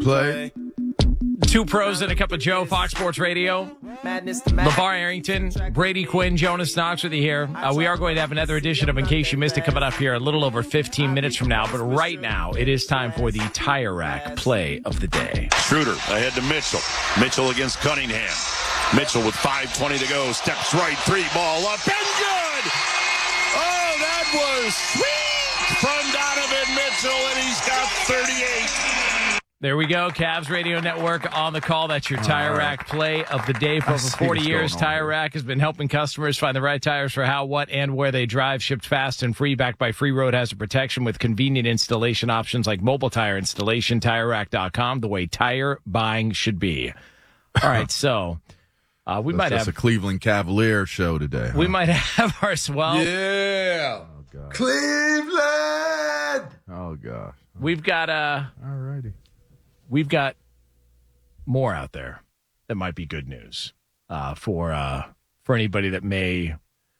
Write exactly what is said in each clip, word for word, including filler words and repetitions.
play. Two pros and a cup of Joe, Fox Sports Radio. LeVar Arrington, Brady Quinn, Jonas Knox with you here. Uh, we are going to have another edition of In Case You Missed It coming up here a little over fifteen minutes from now. But right now, it is time for the Tire Rack play of the day. Schroeder ahead to Mitchell. Mitchell against Cunningham. Mitchell with five twenty to go. Steps right, three ball up, and good! Oh, that was sweet from Donovan Mitchell, and he's got thirty-eight. There we go. Cavs Radio Network on the call. That's your Tire right. Rack play of the day. For I over see forty what's years, going on Tire here. Rack has been helping customers find the right tires for how, what, and where they drive. Shipped fast and free, backed by free road hazard protection with convenient installation options like mobile tire installation. Tire Rack dot com, the way tire buying should be. All right, so uh, we That's might just have a Cleveland Cavalier show today. Huh? we might have our well. Yeah. Oh, God. Cleveland. Oh, gosh. We've got uh All righty. we've got more out there that might be good news uh, for uh, for anybody that may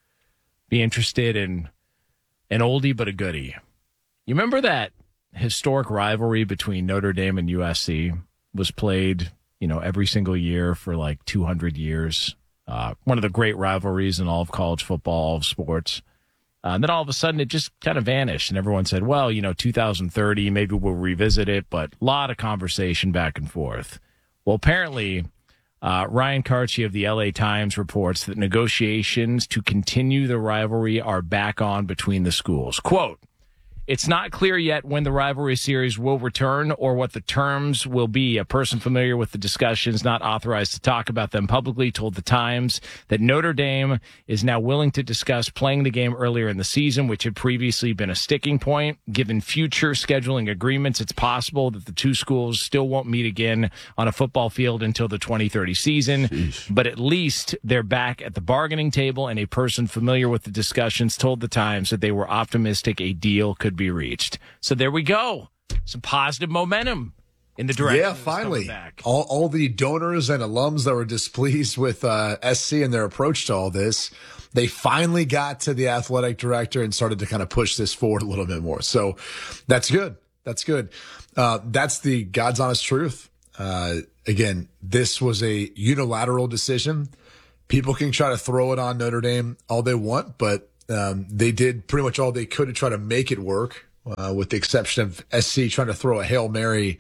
be interested in an oldie but a goodie. You remember that historic rivalry between Notre Dame and U S C was played, you know, every single year for like two hundred years. Uh, one of the great rivalries in all of college football, all of sports. Uh, and then all of a sudden it just kind of vanished, and everyone said, well, you know, two thousand thirty, maybe we'll revisit it, but a lot of conversation back and forth. Well, apparently, uh, Ryan Karchi of the L A Times reports that negotiations to continue the rivalry are back on between the schools. Quote, it's not clear yet when the rivalry series will return or what the terms will be. A person familiar with the discussions, not authorized to talk about them publicly, told the Times that Notre Dame is now willing to discuss playing the game earlier in the season, which had previously been a sticking point. Given future scheduling agreements, it's possible that the two schools still won't meet again on a football field until the twenty thirty season. Sheesh. But at least they're back at the bargaining table, and a person familiar with the discussions told the Times that they were optimistic a deal could be reached. So there we go. Some positive momentum in the direction. Yeah, of this coming finally. back. All, all the donors and alums that were displeased with uh, S C and their approach to all this, they finally got to the athletic director and started to kind of push this forward a little bit more. So that's good. That's good. Uh, that's the God's honest truth. Uh, again, this was a unilateral decision. People can try to throw it on Notre Dame all they want, but um, they did pretty much all they could to try to make it work, uh, with the exception of S C trying to throw a Hail Mary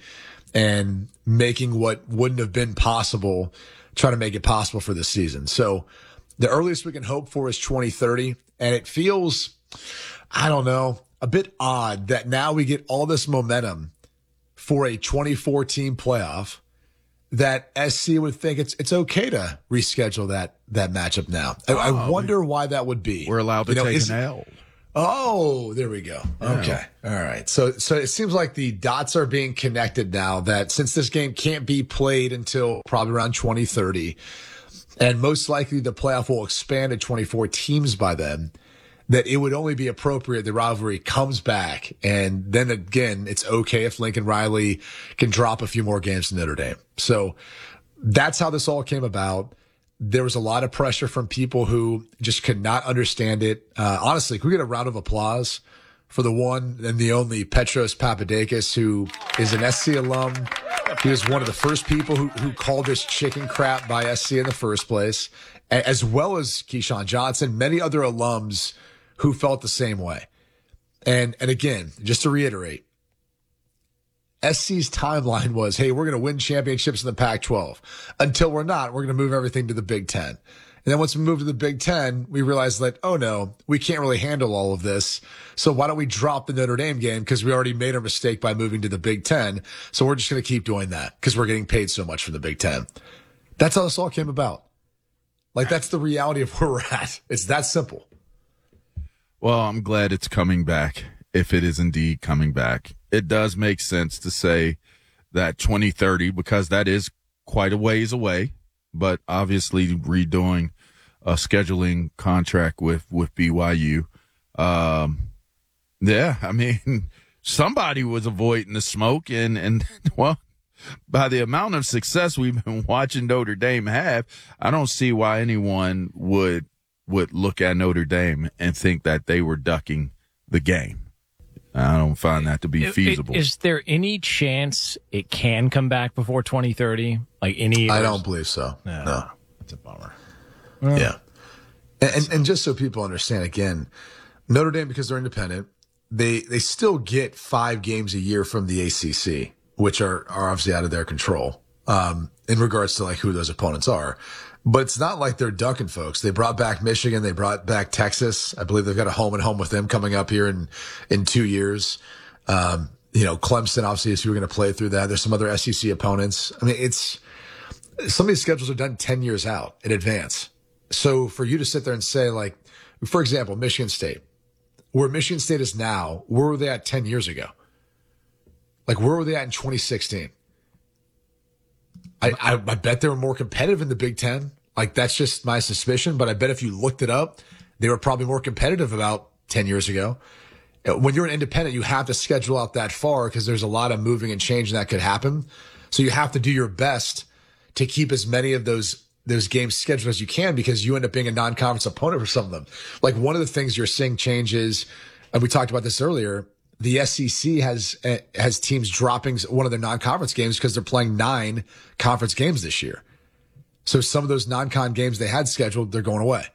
and making what wouldn't have been possible, try to make it possible for this season. So the earliest we can hope for is twenty thirty. And it feels, I don't know, a bit odd that now we get all this momentum for a twenty-four team playoff, that S C would think it's it's okay to reschedule that that matchup now. I, I Oh, wonder why that would be. We're allowed to You know, take is- an L. Oh, there we go. Okay. All right. So, so it seems like the dots are being connected now, that since this game can't be played until probably around twenty thirty, and most likely the playoff will expand to twenty-four teams by then, that it would only be appropriate the rivalry comes back. And then again, it's okay if Lincoln Riley can drop a few more games to Notre Dame. So that's how this all came about. There was a lot of pressure from people who just could not understand it. Uh, honestly, can we get a round of applause for the one and the only Petros Papadakis, who is an S C alum? He was one of the first people who, who called this chicken crap by S C in the first place, as well as Keyshawn Johnson, many other alums who felt the same way. And, and again, just to reiterate, S C's timeline was, hey, we're going to win championships in the Pac twelve. Until we're not, we're going to move everything to the Big Ten. And then once we move to the Big Ten, we realized that, oh no, we can't really handle all of this. So why don't we drop the Notre Dame game? Because we already made our mistake by moving to the Big Ten. So we're just going to keep doing that because we're getting paid so much from the Big Ten. That's how this all came about. Like, that's the reality of where we're at. It's that simple. Well, I'm glad it's coming back, if it is indeed coming back. It does make sense to say that twenty thirty, because that is quite a ways away, but obviously redoing a scheduling contract with, with B Y U. Um, yeah, I mean, somebody was avoiding the smoke, and, and well, by the amount of success we've been watching Notre Dame have, I don't see why anyone would would look at Notre Dame and think that they were ducking the game. I don't find that to be It- feasible. it- Is there any chance it can come back before twenty thirty? Like any? I don't believe so. No, No. That's a bummer. Yeah. And, and and just so people understand, again, Notre Dame, because they're independent, they they still get five games a year from the A C C, which are, are obviously out of their control um, in regards to like who those opponents are. But it's not like they're ducking folks. They brought back Michigan. They brought back Texas. I believe they've got a home and home with them coming up here in, in two years. Um, you know, Clemson, obviously, is who we're going to play through that. There's some other S E C opponents. I mean, it's, some of these schedules are done ten years out in advance. So for you to sit there and say, like, for example, Michigan State, where Michigan State is now, where were they at ten years ago? Like, where were they at in twenty sixteen? I, I, I bet they were more competitive in the Big Ten. Like, that's just my suspicion. But I bet if you looked it up, they were probably more competitive about ten years ago. When you're an independent, you have to schedule out that far because there's a lot of moving and changing that could happen. So you have to do your best to keep as many of those those games scheduled as you can because you end up being a non-conference opponent for some of them. Like, one of the things you're seeing changes, and we talked about this earlier, the S E C has has teams dropping one of their non-conference games because they're playing nine conference games this year. So some of those non-con games they had scheduled, they're going away.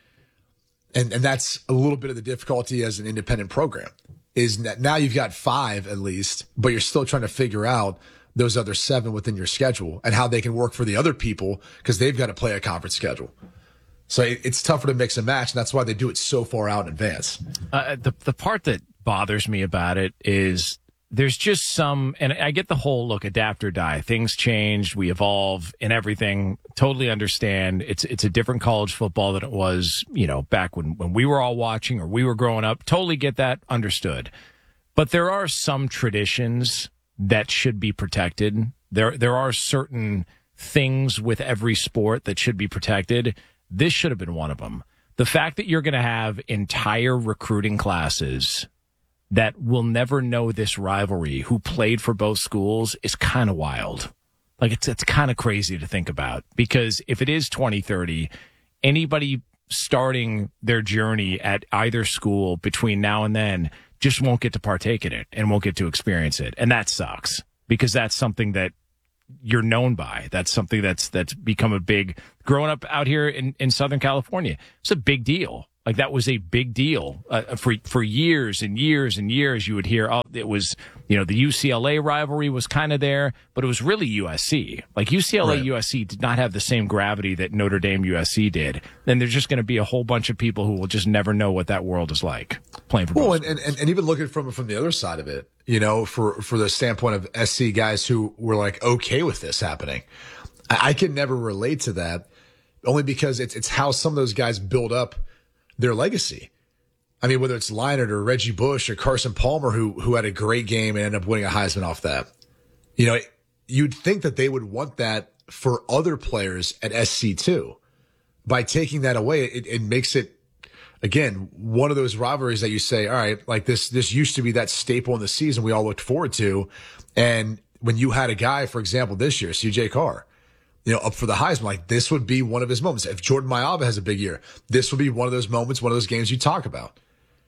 And and that's a little bit of the difficulty as an independent program, is that now you've got five at least, but you're still trying to figure out those other seven within your schedule and how they can work for the other people because they've got to play a conference schedule. So it, it's tougher to mix and match, and that's why they do it so far out in advance. Uh, the the part that bothers me about it is there's just some, and I get the whole look, adapt or die. Things change, we evolve, and everything. Totally understand. It's it's a different college football than it was, you know, back when when we were all watching or we were growing up. Totally get that, understood. But there are some traditions that should be protected. There there are certain things with every sport that should be protected. This should have been one of them. The fact that you're going to have entire recruiting classes that will never know this rivalry who played for both schools is kind of wild. Like, it's it's kind of crazy to think about, because if it is twenty thirty, anybody starting their journey at either school between now and then just won't get to partake in it and won't get to experience it. And that sucks, because that's something that you're known by. That's something that's that's become a big, growing up out here in, in Southern California, it's a big deal. Like, that was a big deal uh, for for years and years and years. You would hear, oh, it was, you know, the U C L A rivalry was kind of there, but it was really U S C. Like, U C L A, right. U S C did not have the same gravity that Notre Dame, U S C did. Then there's just going to be a whole bunch of people who will just never know what that world is like playing for both. Well, and, and, and even looking from from the other side of it, you know, for, for the standpoint of S C guys who were like okay with this happening, I, I can never relate to that, only because it's it's how some of those guys build up their legacy. I mean, whether it's Leinart or Reggie Bush or Carson Palmer, who who had a great game and ended up winning a Heisman off that. You know, you'd think that they would want that for other players at S C too. By taking that away, it, it makes it, again, one of those rivalries that you say, all right, like this, this used to be that staple in the season we all looked forward to. And when you had a guy, for example, this year, C J Carr, you know, up for the Heisman, like, this would be one of his moments. If Jordan Mailata has a big year, this would be one of those moments, one of those games you talk about.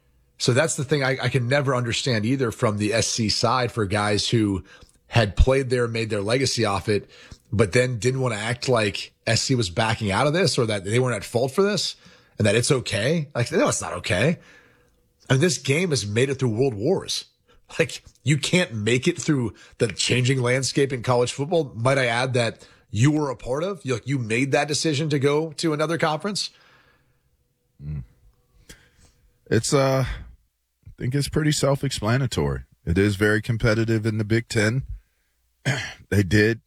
So that's the thing I, I can never understand either from the S C side, for guys who had played there, made their legacy off it, but then didn't want to act like S C was backing out of this, or that they weren't at fault for this and that it's okay. Like, no, it's not okay. I mean, this game has made it through world wars. Like, you can't make it through the changing landscape in college football. Might I add that you were a part of? You, like, you made that decision to go to another conference? Mm. It's, uh, I think it's pretty self-explanatory. It is very competitive in the Big Ten. They did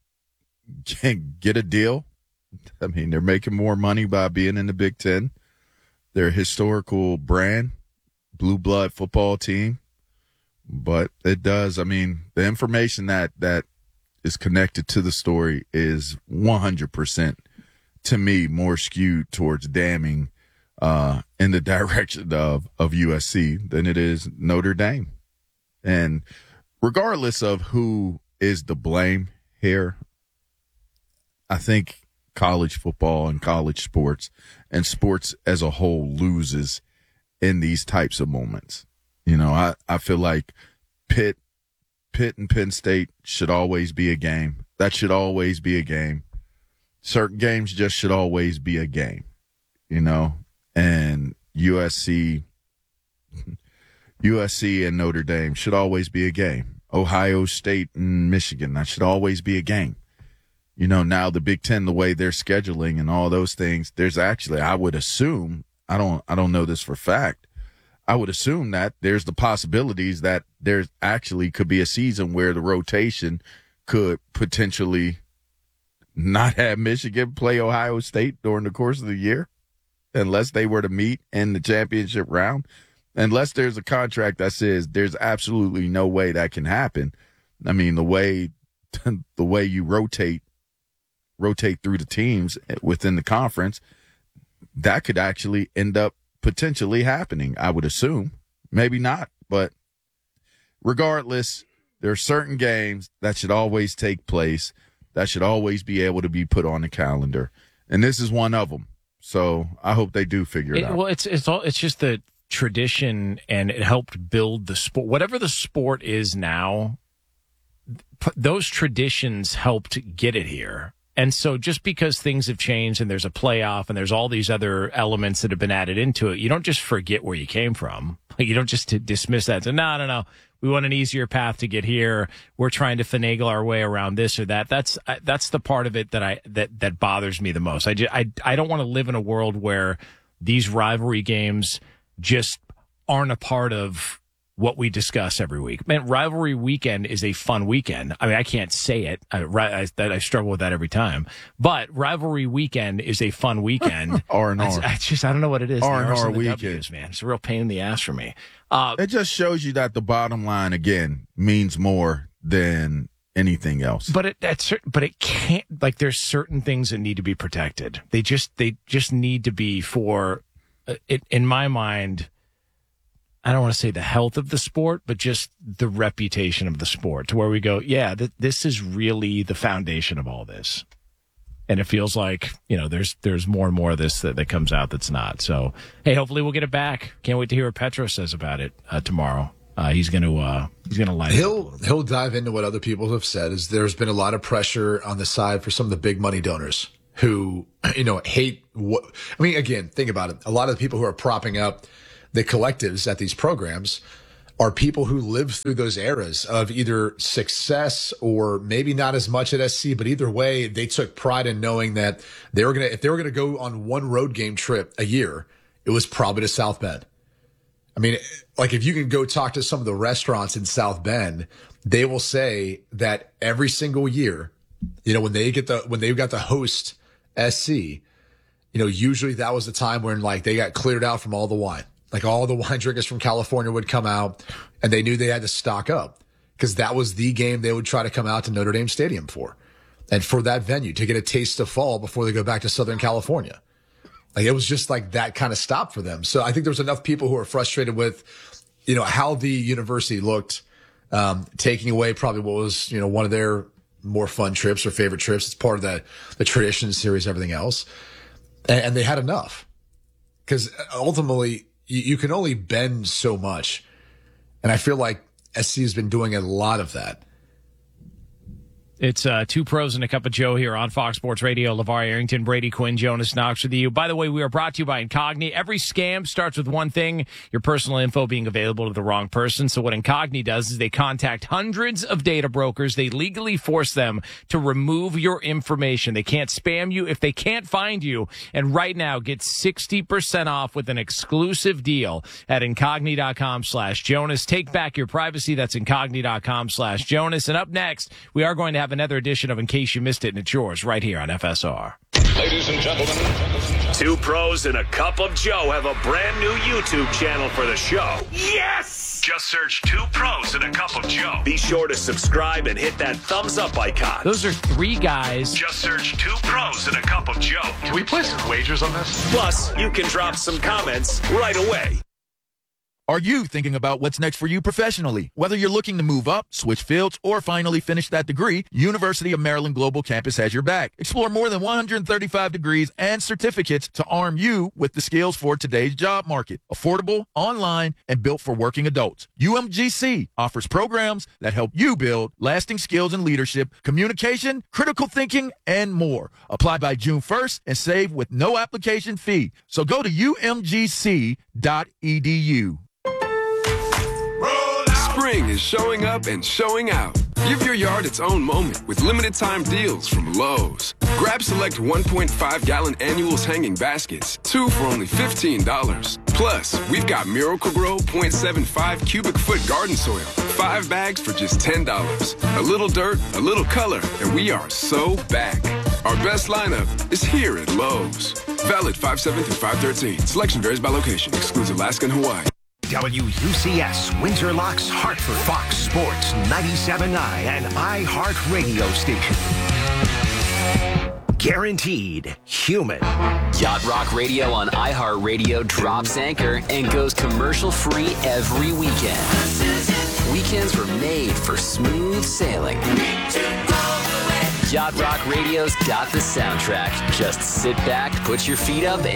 get a deal. I mean, they're making more money by being in the Big Ten. They're a historical brand, blue blood football team. But it does, I mean, the information that, that is connected to the story is one hundred percent, to me, more skewed towards damning uh, in the direction of, of U S C than it is Notre Dame. And regardless of who is the blame here, I think college football and college sports and sports as a whole loses in these types of moments. You know, I, I feel like Pitt, Pitt and Penn State should always be a game. That should always be a game. Certain games just should always be a game, you know, and U S C, U S C and Notre Dame should always be a game. Ohio State and Michigan, that should always be a game. You know, now the Big Ten, the way they're scheduling and all those things, there's actually, I would assume, I don't, I don't know this for fact. I would assume that there's the possibilities that there's actually could be a season where the rotation could potentially not have Michigan play Ohio State during the course of the year, unless they were to meet in the championship round. Unless there's a contract that says there's absolutely no way that can happen. I mean, the way the way you rotate rotate through the teams within the conference, that could actually end up potentially happening, I would assume. Maybe not, but regardless, there are certain games that should always take place, that should always be able to be put on the calendar. And this is one of them. So I hope they do figure it, it out. Well, it's it's all it's just the tradition, and it helped build the sport. Whatever the sport is now, those traditions helped get it here. And so just because things have changed and there's a playoff and there's all these other elements that have been added into it, you don't just forget where you came from. Like, you don't just dismiss that. So, no, no, no. We want an easier path to get here. We're trying to finagle our way around this or that. That's that's the part of it that I that that bothers me the most. I just, I I don't want to live in a world where these rivalry games just aren't a part of what we discuss every week. Man, rivalry weekend is a fun weekend. I mean, I can't say it. I, I, I struggle with that every time. But rivalry weekend is a fun weekend. R and R. I just, I don't know what it is. R and R weekend, man. It's a real pain in the ass for me. Uh, it just shows you that the bottom line, again, means more than anything else. But it, that's, but it can't, like, there's certain things that need to be protected. They just, they just need to be for, uh, it, in my mind, I don't want to say the health of the sport, but just the reputation of the sport, to where we go, yeah, th- this is really the foundation of all this. And it feels like, you know, there's there's more and more of this that, that comes out that's not. So, hey, hopefully we'll get it back. Can't wait to hear what Petro says about it uh, tomorrow. Uh, he's going to uh, he's going to light He'll he'll dive into what other people have said. Is there's been a lot of pressure on the side for some of the big money donors who, you know, hate what. I mean, again, think about it. A lot of the people who are propping up the collectives at these programs are people who lived through those eras of either success or maybe not as much at S C, but either way, they took pride in knowing that they were going to, if they were going to go on one road game trip a year, it was probably to South Bend. I mean, like, if you can go talk to some of the restaurants in South Bend, they will say that every single year, you know, when they get the, when they got to host S C, you know, usually that was the time when, like, they got cleared out from all the wine. Like, all the wine drinkers from California would come out, and they knew they had to stock up because that was the game they would try to come out to Notre Dame Stadium for, and for that venue to get a taste of fall before they go back to Southern California. Like, it was just like that kind of stop for them. So I think there's enough people who are frustrated with, you know, how the university looked, um, taking away probably what was, you know, one of their more fun trips or favorite trips. It's part of the, the tradition series, everything else. And, and they had enough, because ultimately, you can only bend so much. And I feel like S C has been doing a lot of that. It's uh, Two Pros and a Cup of Joe here on Fox Sports Radio. LeVar Arrington, Brady Quinn, Jonas Knox with you. By the way, we are brought to you by Incogni. Every scam starts with one thing: your personal info being available to the wrong person. So what Incogni does is they contact hundreds of data brokers. They legally force them to remove your information. They can't spam you if they can't find you. And right now, get sixty percent off with an exclusive deal at Incogni.com slash Jonas. Take back your privacy. That's Incogni.com slash Jonas. And up next, we are going to have another edition of In Case You Missed It, and it's yours right here on F S R. Ladies and gentlemen, Two Pros and a Cup of Joe have a brand new YouTube channel for the show. Yes! Just search Two Pros and a Cup of Joe. Be sure to subscribe and hit that thumbs up icon. Those are three guys. Just search Two Pros and a Cup of Joe. Can we place some wagers on this? Plus, you can drop some comments right away. Are you thinking about what's next for you professionally? Whether you're looking to move up, switch fields, or finally finish that degree, University of Maryland Global Campus has your back. Explore more than one hundred thirty-five degrees and certificates to arm you with the skills for today's job market. Affordable, online, and built for working adults. U M G C offers programs that help you build lasting skills in leadership, communication, critical thinking, and more. Apply by June first and save with no application fee. So go to U M G C dot E D U. Spring is showing up and showing out. Give your yard its own moment with limited time deals from Lowe's. Grab select one point five gallon annuals hanging baskets, two for only fifteen dollars. Plus, we've got Miracle-Gro point seven five cubic foot garden soil, five bags for just ten dollars. A little dirt, a little color, and we are so back. Our best lineup is here at Lowe's. Valid five seven through five thirteen. Selection varies by location. Excludes Alaska and Hawaii. W U C S, Windsor Locks, Hartford, Fox Sports, ninety-seven point nine, and iHeart Radio Station. Guaranteed human. Yacht Rock Radio on iHeartRadio drops anchor and goes commercial-free every weekend. Weekends were made for smooth sailing. Yacht Rock Radio's got the soundtrack. Just sit back, put your feet up, and